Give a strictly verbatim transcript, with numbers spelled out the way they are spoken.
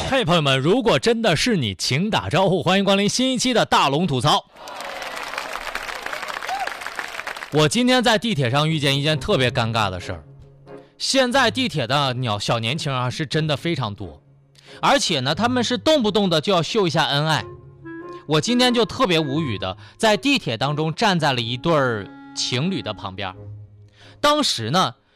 嘿，朋友们，如果真的是你，请打招呼，欢迎光临新一期的大龙吐槽。我今天在地铁上遇见一件特别尴尬的事儿。现在地铁的鸟小年轻啊，是真的非常多，而且呢，他们是动不动的就要秀一下恩爱。我今天就特别无语的，在地铁当中站在了一对儿情侣的旁边。当时呢，